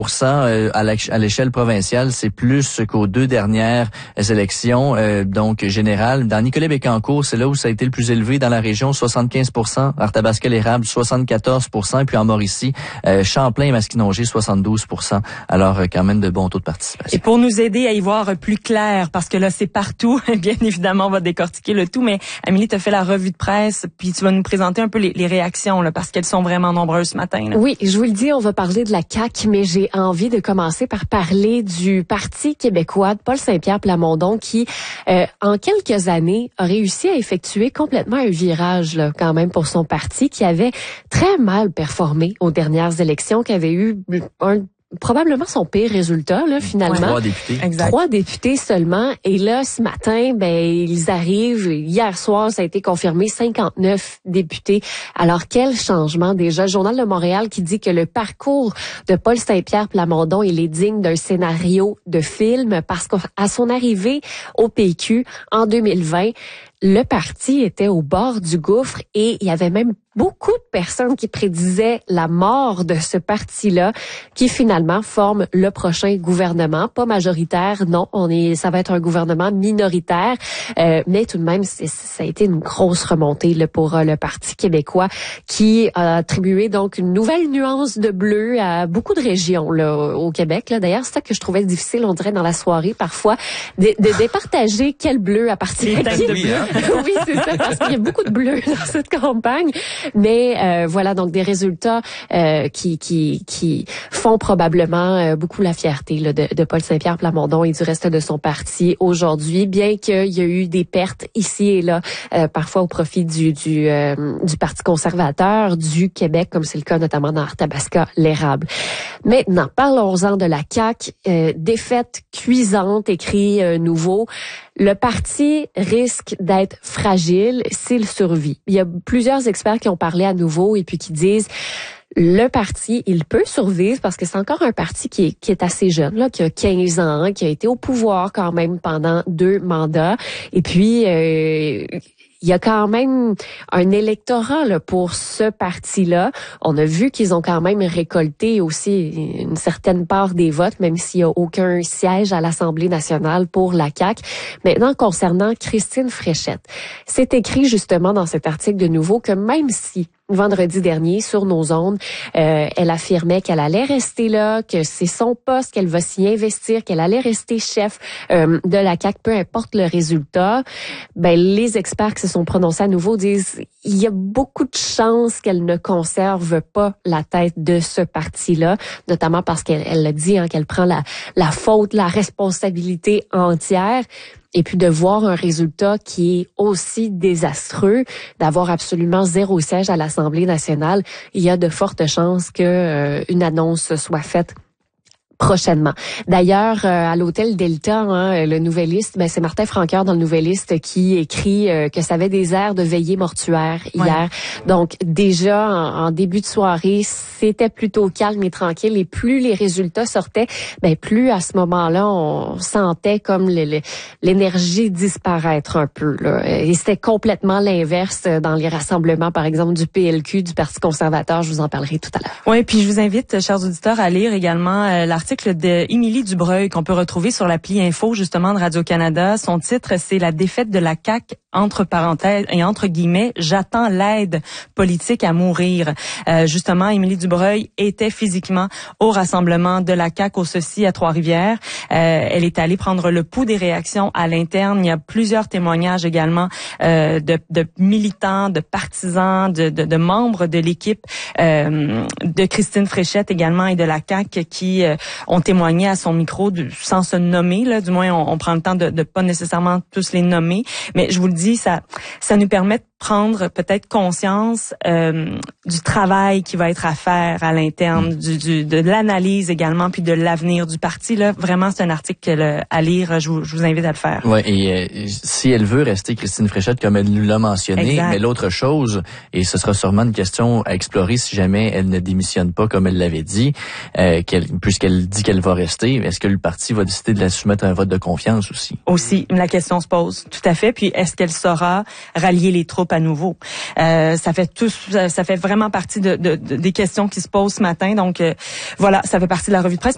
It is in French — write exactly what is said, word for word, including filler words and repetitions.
à l'échelle provinciale, c'est plus qu'aux deux dernières élections, euh, donc générales. Dans Nicolet-Bécancour, c'est là où ça a été le plus élevé dans la région, soixante-quinze pour cent. Arthabasca-l'Érable, soixante-quatorze pour cent. Et puis en Mauricie, euh, Champlain et Masquinongé, soixante-douze pour cent. Alors, euh, quand même de bons taux de participation. Et pour nous aider à y voir plus clair, parce que là, c'est partout, bien évidemment, on va décortiquer le tout, mais Amélie, tu as fait la revue de presse, puis tu vas nous présenter un peu les, les réactions, là, parce qu'elles sont vraiment nombreuses ce matin. Là. Oui, je vous le dis, on va parler de la C A Q, mais j'ai envie de commencer par parler du Parti québécois de Paul Saint-Pierre Plamondon qui, euh, en quelques années, a réussi à effectuer complètement un virage là, quand même pour son parti qui avait très mal performé aux dernières élections, qui avait eu un probablement son pire résultat, là, finalement. Trois députés. Exact. Trois députés seulement. Et là, ce matin, ben, ils arrivent. Hier soir, ça a été confirmé, cinquante-neuf députés. Alors, quel changement déjà. Le Journal de Montréal qui dit que le parcours de Paul Saint-Pierre Plamondon, il est digne d'un scénario de film parce qu'à son arrivée au P Q en deux mille vingt, le parti était au bord du gouffre et il y avait même beaucoup de personnes qui prédisaient la mort de ce parti-là, qui finalement forme le prochain gouvernement. Pas majoritaire, non, on est, ça va être un gouvernement minoritaire, euh, mais tout de même, c'est, ça a été une grosse remontée là, pour euh, le Parti québécois, qui a attribué donc une nouvelle nuance de bleu à beaucoup de régions là, au Québec. Là. D'ailleurs, c'est ça que je trouvais difficile, on dirait, dans la soirée parfois, de, de départager quel bleu appartient à qui. Oui, hein? Oui, c'est ça, parce qu'il y a beaucoup de bleu dans cette campagne. Mais euh, voilà, donc des résultats euh, qui qui qui font probablement euh, beaucoup la fierté là, de, de Paul Saint-Pierre Plamondon et du reste de son parti aujourd'hui, bien qu'il y a eu des pertes ici et là, euh, parfois au profit du du, euh, du Parti conservateur du Québec, comme c'est le cas notamment dans Arthabasca-l'Érable. Maintenant, parlons-en de la C A Q. Euh, défaite cuisante, écrit euh, Nouveau. Le parti risque d'être fragile s'il survit. Il y a plusieurs experts qui ont parlé à Nouveau et puis qui disent le parti, il peut survivre parce que c'est encore un parti qui est, qui est assez jeune, là, qui a quinze ans, qui a été au pouvoir quand même pendant deux mandats. Et puis, euh, il y a quand même un électorat là, pour ce parti-là. On a vu qu'ils ont quand même récolté aussi une certaine part des votes, même s'il n'y a aucun siège à l'Assemblée nationale pour la C A Q. Maintenant, concernant Christine Fréchette, c'est écrit justement dans cet article de Nouveau que même si vendredi dernier, sur nos ondes, euh, elle affirmait qu'elle allait rester là, que c'est son poste, qu'elle va s'y investir, qu'elle allait rester chef euh, de la C A Q, peu importe le résultat. Ben, les experts qui se sont prononcés à Nouveau disent il y a beaucoup de chances qu'elle ne conserve pas la tête de ce parti-là, notamment parce qu'elle elle a dit hein, qu'elle prend la, la faute, la responsabilité entière. Et puis de voir un résultat qui est aussi désastreux, d'avoir absolument zéro siège à l'Assemblée nationale, il y a de fortes chances que euh, une annonce soit faite prochainement. D'ailleurs, euh, à l'hôtel Delta, hein, le Nouvelliste, ben c'est Martin Francoeur dans le Nouvelliste qui écrit euh, que ça avait des airs de veillée mortuaire hier. Ouais. Donc déjà en, en début de soirée, c'était plutôt calme et tranquille. Et plus les résultats sortaient, ben plus à ce moment-là, on sentait comme le, le, l'énergie disparaître un peu. Là. Et c'était complètement l'inverse dans les rassemblements, par exemple du P L Q, du Parti conservateur. Je vous en parlerai tout à l'heure. Oui, puis je vous invite, chers auditeurs, à lire également euh, l'article de Émilie Dubreuil qu'on peut retrouver sur l'appli Info justement de Radio-Canada. Son titre, c'est La défaite de la C A Q, entre parenthèses et entre guillemets, j'attends l'aide politique à mourir. Euh, justement, Émilie Dubreuil était physiquement au rassemblement de la C A Q au Ceci à Trois-Rivières. Euh, elle est allée prendre le pouls des réactions à l'interne. Il y a plusieurs témoignages également euh, de, de militants, de partisans, de, de, de membres de l'équipe euh, de Christine Fréchette également et de la C A Q qui euh, ont témoigné à son micro de, sans se nommer, là, du moins on, on prend le temps de, de pas nécessairement tous les nommer, mais je vous le dis, ça, ça nous permet de prendre peut-être conscience euh, du travail qui va être à faire à l'interne, mmh. du, du, de l'analyse également, puis de l'avenir du parti. Là, vraiment, c'est un article là, à lire. Je vous, je vous invite à le faire. Ouais, et euh, si elle veut rester Christine Fréchette, comme elle nous l'a mentionné, exact. Mais l'autre chose, et ce sera sûrement une question à explorer si jamais elle ne démissionne pas comme elle l'avait dit, euh, qu'elle, puisqu'elle dit qu'elle va rester, est-ce que le parti va décider de la soumettre à un vote de confiance aussi? Aussi, la question se pose, tout à fait. Puis, est-ce qu'elle saura rallier les troupes à nouveau? Euh, ça fait tout, ça fait vraiment partie de, de, de des questions qui se posent ce matin. Donc, euh, voilà, ça fait partie de la revue de presse.